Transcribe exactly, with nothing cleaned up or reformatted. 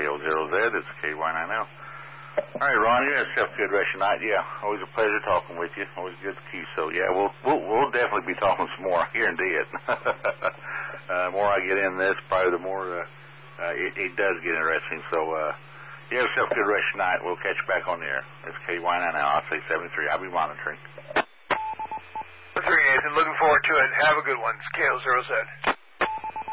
L zero Z. It's K Y nine L. All right, Ron, you have yourself a good rest of the night. Yeah, always a pleasure talking with you. Always good to keep. So, yeah, we'll, we'll we'll definitely be talking some more. I guarantee it. uh, the more I get in this, probably the more uh, uh, it, it does get interesting. So, uh, you have yourself a good rest of the night. We'll catch you back on the air. It's K Y nine L. I'll say seventy-three. I'll be monitoring. Three, Nathan. Looking forward to it. Have a good one. It's K L zero Z.